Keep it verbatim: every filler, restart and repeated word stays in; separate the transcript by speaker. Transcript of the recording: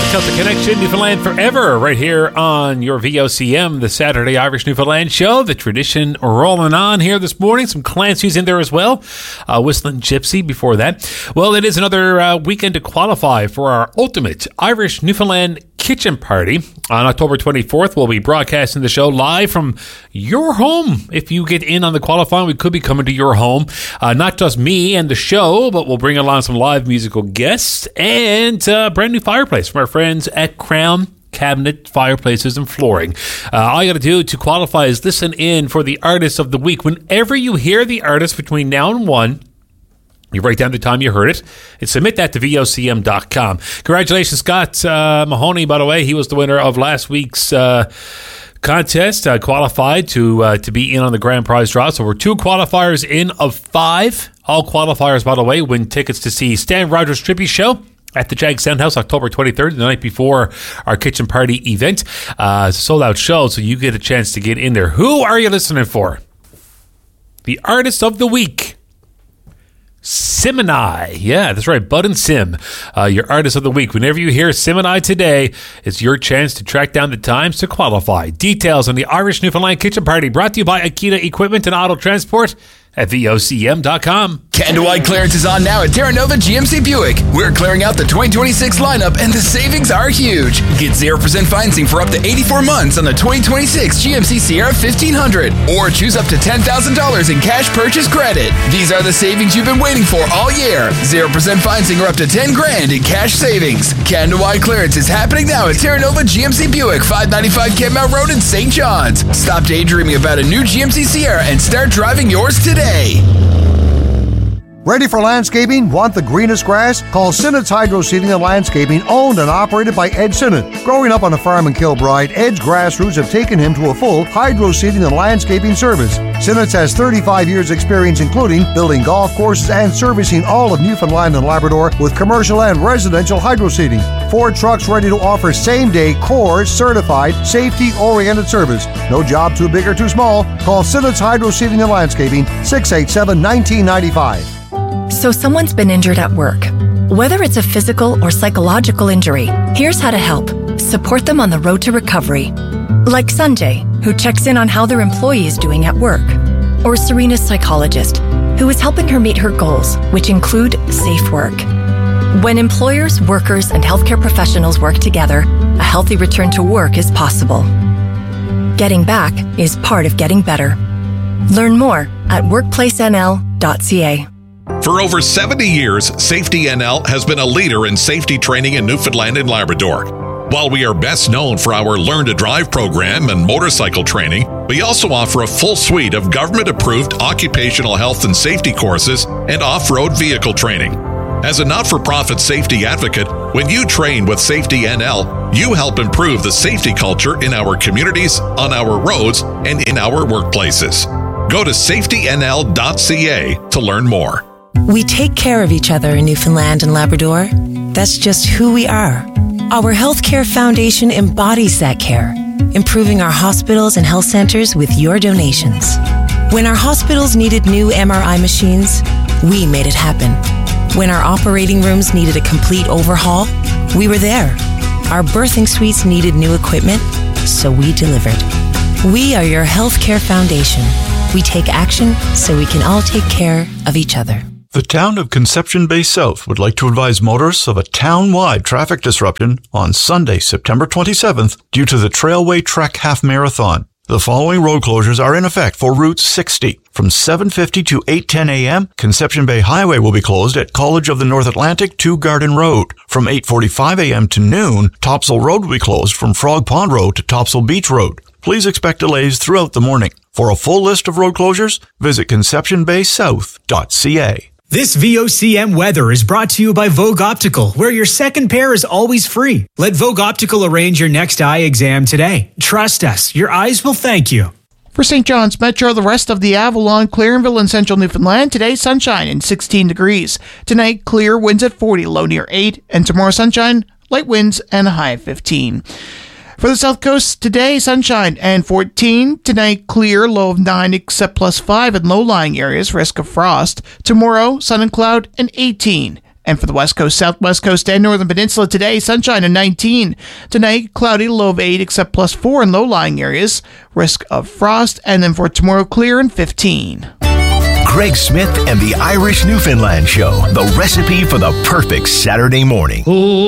Speaker 1: Celtic Connection, Newfoundland Forever, right here on your V O C M, the Saturday Irish Newfoundland show. The tradition rolling on here this morning. Some Clancy's in there as well. Uh, Whistling Gypsy before that. Well, it is another uh, weekend to qualify for our ultimate Irish Newfoundland kitchen party. On October twenty-fourth, we'll be broadcasting the show live from your home. If you get in on the qualifying, we could be coming to your home. Uh, not just me and the show, but we'll bring along some live musical guests and a brand new fireplace from our friends at Crown Cabinet Fireplaces and Flooring. Uh, all you got to do to qualify is listen in for the Artist of the Week. Whenever you hear the artist between now and one, you write down the time you heard it and submit that to V O C M dot com. Congratulations, Scott uh, Mahoney, by the way. He was the winner of last week's uh, contest, uh, qualified to uh, to be in on the grand prize draw. So we're two qualifiers in of five. All qualifiers, by the way, win tickets to see Stan Rogers Trippy Show at the Jag Soundhouse, October twenty-third, the night before our kitchen party event. Uh, it's a sold-out show, so you get a chance to get in there. Who are you listening for? The Artist of the Week. Sim and I. Yeah, that's right. Bud and Sim, uh, your Artist of the Week. Whenever you hear Sim and I today, it's your chance to track down the times to qualify. Details on the Irish Newfoundland Kitchen Party brought to you by Akita Equipment and Auto Transport at V O C M dot com.
Speaker 2: Candlelight clearance is on now at Terra Nova G M C Buick. We're clearing out the twenty twenty-six lineup and the savings are huge. Get zero percent financing for up to eighty-four months on the twenty twenty-six G M C Sierra fifteen hundred or choose up to ten thousand dollars in cash purchase credit. These are the savings you've been waiting for all year. zero percent financing or up to ten grand in cash savings. Candlelight clearance is happening now at Terra Nova G M C Buick, five ninety-five Kenmount Road in Saint John's. Stop daydreaming about a new G M C Sierra and start driving yours today.
Speaker 3: Ready for landscaping? Want the greenest grass? Call Sinnott's Hydro Seeding and Landscaping, owned and operated by Ed Sinnott. Growing up on a farm in Kilbride, Ed's grass roots have taken him to a full hydro seeding and landscaping service. Sinnott's has thirty-five years experience, including building golf courses and servicing all of Newfoundland and Labrador with commercial and residential hydro seeding. Four trucks ready to offer same-day, core certified, safety-oriented service. No job too big or too small. Call Sinnott's Hydro Seeding and Landscaping, six eight seven, one nine nine five.
Speaker 4: So someone's been injured at work. Whether it's a physical or psychological injury, here's how to help. Support them on the road to recovery. Like Sanjay, who checks in on how their employee is doing at work. Or Serena's psychologist, who is helping her meet her goals, which include safe work. When employers, workers, and healthcare professionals work together, a healthy return to work is possible. Getting back is part of getting better. Learn more at workplace N L dot C A.
Speaker 5: For over seventy years, Safety N L has been a leader in safety training in Newfoundland and Labrador. While we are best known for our Learn to Drive program and motorcycle training, we also offer a full suite of government-approved occupational health and safety courses and off-road vehicle training. As a not-for-profit safety advocate, when you train with Safety N L, you help improve the safety culture in our communities, on our roads, and in our workplaces. Go to safety N L dot C A to learn more.
Speaker 6: We take care of each other in Newfoundland and Labrador. That's just who we are. Our Healthcare Foundation embodies that care, improving our hospitals and health centers with your donations. When our hospitals needed new M R I machines, we made it happen. When our operating rooms needed a complete overhaul, we were there. Our birthing suites needed new equipment, so we delivered. We are your Healthcare Foundation. We take action so we can all take care of each other.
Speaker 7: The town of Conception Bay South would like to advise motorists of a town-wide traffic disruption on Sunday, September twenty-seventh, due to the Trailway Trek Half Marathon. The following road closures are in effect for Route sixty. From seven fifty to eight ten a.m., Conception Bay Highway will be closed at College of the North Atlantic to Garden Road. From eight forty-five a.m. to noon, Topsail Road will be closed from Frog Pond Road to Topsail Beach Road. Please expect delays throughout the morning. For a full list of road closures, visit conception bay south dot C A.
Speaker 8: This V O C M weather is brought to you by Vogue Optical, where your second pair is always free. Let Vogue Optical arrange your next eye exam today. Trust us, your eyes will thank you.
Speaker 9: For Saint John's Metro, the rest of the Avalon, Clarenville, and central Newfoundland, today sunshine and sixteen degrees. Tonight, clear, winds at forty, low near eight, and tomorrow sunshine, light winds, and a high of fifteen. For the South Coast, today, sunshine and fourteen. Tonight, clear, low of nine, except plus five in low-lying areas, risk of frost. Tomorrow, sun and cloud and eighteen. And for the West Coast, Southwest Coast, and Northern Peninsula today, sunshine and nineteen. Tonight, cloudy, low of eight, except plus four in low-lying areas. Risk of frost. And then for tomorrow, clear and fifteen.
Speaker 10: Greg Smith and the Irish Newfoundland Show, the recipe for the perfect Saturday morning.